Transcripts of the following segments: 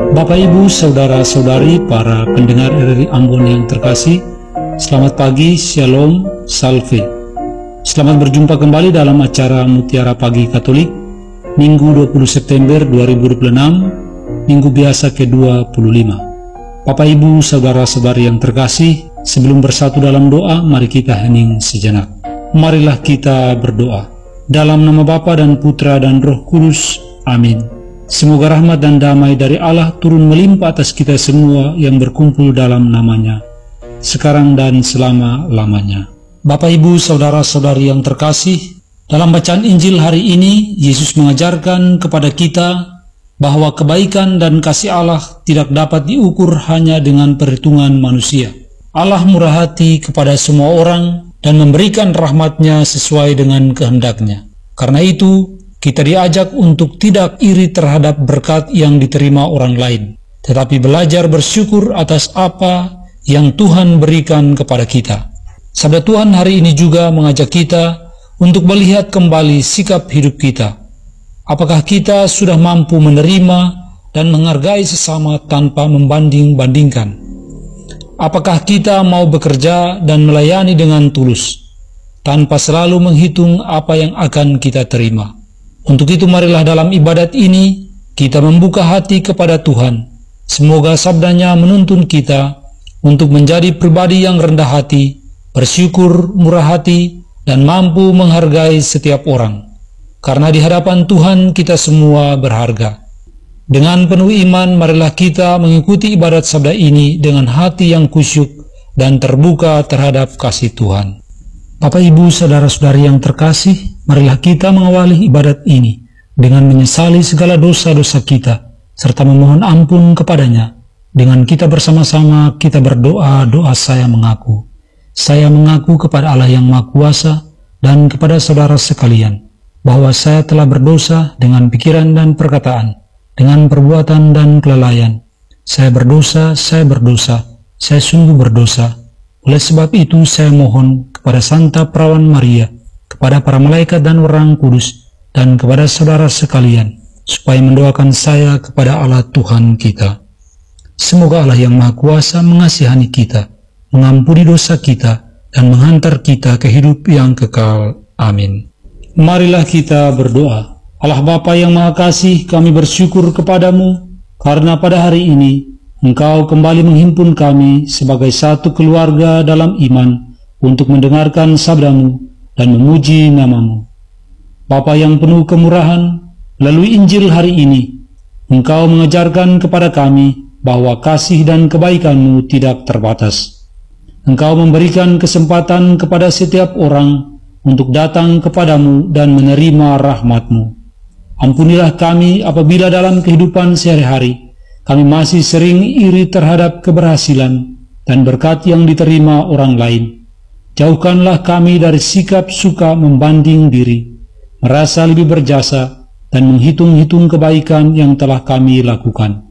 Bapak, Ibu, Saudara-saudari, para pendengar RRI Ambon yang terkasih, selamat pagi, Shalom, Salve. Selamat berjumpa kembali dalam acara Mutiara Pagi Katolik, Minggu 20 September 2026, Minggu biasa ke-25. Bapak, Ibu, Saudara-saudari yang terkasih, sebelum bersatu dalam doa, mari kita hening sejenak. Marilah kita berdoa. Dalam nama Bapa dan Putra dan Roh Kudus, amin. Semoga rahmat dan damai dari Allah turun melimpah atas kita semua yang berkumpul dalam namanya, sekarang dan selama-lamanya. Bapak, Ibu, Saudara-saudari yang terkasih, dalam bacaan Injil hari ini, Yesus mengajarkan kepada kita bahwa kebaikan dan kasih Allah tidak dapat diukur hanya dengan perhitungan manusia. Allah murah hati kepada semua orang dan memberikan rahmat-Nya sesuai dengan kehendak-Nya. Karena itu, kita diajak untuk tidak iri terhadap berkat yang diterima orang lain, tetapi belajar bersyukur atas apa yang Tuhan berikan kepada kita. Sabda Tuhan hari ini juga mengajak kita untuk melihat kembali sikap hidup kita. Apakah kita sudah mampu menerima dan menghargai sesama tanpa membanding-bandingkan? Apakah kita mau bekerja dan melayani dengan tulus, tanpa selalu menghitung apa yang akan kita terima? Untuk itu marilah dalam ibadat ini kita membuka hati kepada Tuhan. Semoga sabdanya menuntun kita untuk menjadi pribadi yang rendah hati, bersyukur, murah hati, dan mampu menghargai setiap orang. Karena di hadapan Tuhan kita semua berharga. Dengan penuh iman marilah kita mengikuti ibadat sabda ini dengan hati yang khusyuk dan terbuka terhadap kasih Tuhan. Bapak, Ibu, Saudara-saudari yang terkasih, marilah kita mengawali ibadat ini dengan menyesali segala dosa-dosa kita, serta memohon ampun kepadanya. Dengan kita bersama-sama kita berdoa doa saya mengaku. Saya mengaku kepada Allah yang Maha Kuasa dan kepada saudara sekalian, bahwa saya telah berdosa dengan pikiran dan perkataan, dengan perbuatan dan kelalaian. Saya berdosa, saya sungguh berdosa. Oleh sebab itu saya mohon kepada Santa Perawan Maria, kepada para malaikat dan orang kudus, dan kepada saudara sekalian, supaya mendoakan saya kepada Allah Tuhan kita. Semoga Allah yang Maha Kuasa mengasihani kita, mengampuni dosa kita, dan menghantar kita ke hidup yang kekal. Amin. Marilah kita berdoa. Allah Bapa yang Maha Kasih, kami bersyukur kepadamu, karena pada hari ini Engkau kembali menghimpun kami sebagai satu keluarga dalam iman untuk mendengarkan sabdamu dan memuji namamu. Bapa yang penuh kemurahan, melalui Injil hari ini, Engkau mengajarkan kepada kami bahwa kasih dan kebaikanmu tidak terbatas. Engkau memberikan kesempatan kepada setiap orang untuk datang kepadamu dan menerima rahmat-Mu. Ampunilah kami apabila dalam kehidupan sehari-hari kami masih sering iri terhadap keberhasilan dan berkat yang diterima orang lain. Jauhkanlah kami dari sikap suka membanding diri, merasa lebih berjasa, dan menghitung-hitung kebaikan yang telah kami lakukan.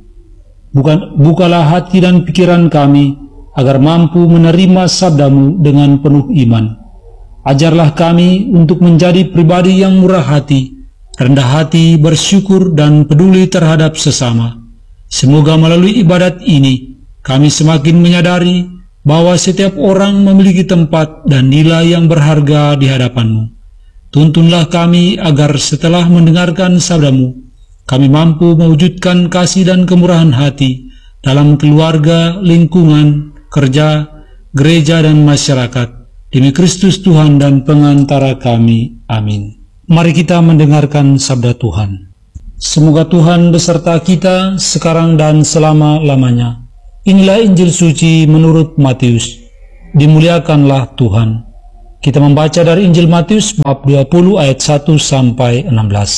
Bukalah hati dan pikiran kami agar mampu menerima sabdamu dengan penuh iman. Ajarlah kami untuk menjadi pribadi yang murah hati, rendah hati, bersyukur, dan peduli terhadap sesama. Semoga melalui ibadat ini, kami semakin menyadari bahwa setiap orang memiliki tempat dan nilai yang berharga di hadapan-Mu. Tuntunlah kami agar setelah mendengarkan sabdamu, kami mampu mewujudkan kasih dan kemurahan hati dalam keluarga, lingkungan, kerja, gereja, dan masyarakat. Demi Kristus Tuhan dan pengantara kami. Amin. Mari kita mendengarkan sabda Tuhan. Semoga Tuhan beserta kita sekarang dan selama-lamanya. Inilah Injil suci menurut Matius. Dimuliakanlah Tuhan. Kita membaca dari Injil Matius bab 20 ayat 1 sampai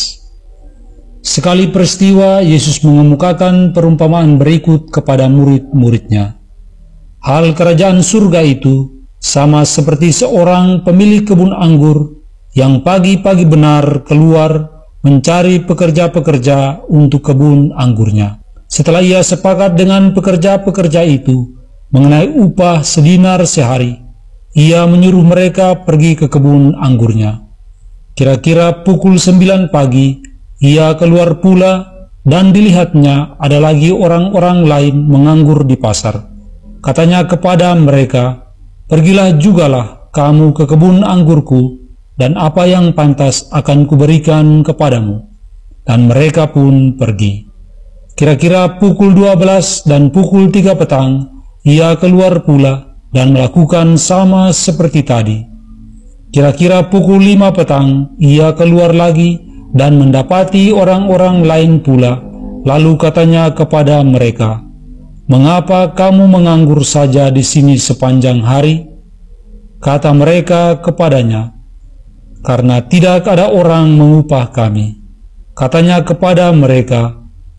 16. Sekali peristiwa Yesus mengemukakan perumpamaan berikut kepada murid-muridnya. Hal kerajaan surga itu sama seperti seorang pemilik kebun anggur yang pagi-pagi benar keluar mencari pekerja-pekerja untuk kebun anggurnya. Setelah ia sepakat dengan pekerja-pekerja itu mengenai upah sedinar sehari, ia menyuruh mereka pergi ke kebun anggurnya. Kira-kira pukul 9 pagi, ia keluar pula dan dilihatnya ada lagi orang-orang lain menganggur di pasar. Katanya kepada mereka, "Pergilah jugalah kamu ke kebun anggurku, dan apa yang pantas akan kuberikan kepadamu." Dan mereka pun pergi. Kira-kira pukul 12 dan pukul 3 petang, ia keluar pula dan melakukan sama seperti tadi. Kira-kira pukul 5 petang, ia keluar lagi dan mendapati orang-orang lain pula. Lalu katanya kepada mereka, "Mengapa kamu menganggur saja di sini sepanjang hari?" Kata mereka kepadanya, "Karena tidak ada orang mengupah kami." Katanya kepada mereka,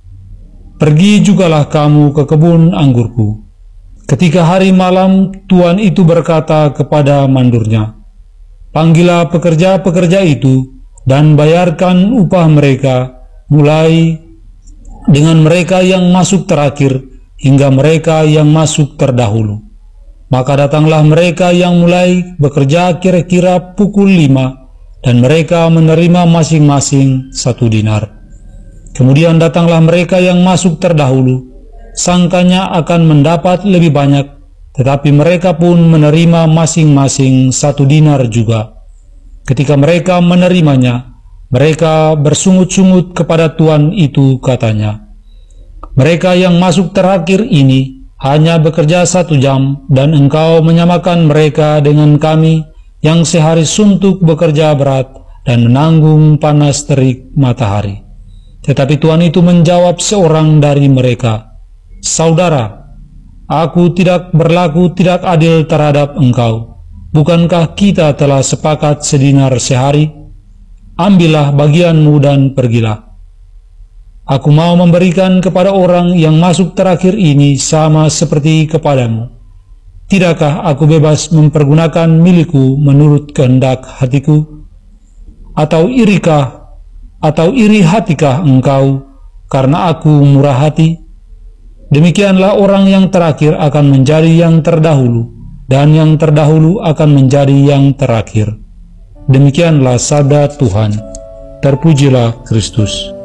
"Pergi jugalah kamu ke kebun anggurku." Ketika hari malam, tuan itu berkata kepada mandurnya, "Panggillah pekerja-pekerja itu dan bayarkan upah mereka, mulai dengan mereka yang masuk terakhir hingga mereka yang masuk terdahulu." Maka datanglah mereka yang mulai bekerja kira-kira pukul 5, dan mereka menerima masing-masing 1 dinar. Kemudian datanglah mereka yang masuk terdahulu, sangkanya akan mendapat lebih banyak, tetapi mereka pun menerima masing-masing 1 dinar juga. Ketika mereka menerimanya, mereka bersungut-sungut kepada tuan itu, katanya, "Mereka yang masuk terakhir ini hanya bekerja 1 jam, dan engkau menyamakan mereka dengan kami yang sehari suntuk bekerja berat dan menanggung panas terik matahari." Tetapi tuan itu menjawab seorang dari mereka, "Saudara, aku tidak berlaku tidak adil terhadap engkau. Bukankah kita telah sepakat sedinar sehari? Ambillah bagianmu dan pergilah. Aku mau memberikan kepada orang yang masuk terakhir ini sama seperti kepadamu. Tidakkah aku bebas mempergunakan milikku menurut kehendak hatiku? Atau iri hatikah engkau karena aku murah hati?" Demikianlah orang yang terakhir akan menjadi yang terdahulu, dan yang terdahulu akan menjadi yang terakhir. Demikianlah sabda Tuhan. Terpujilah Kristus.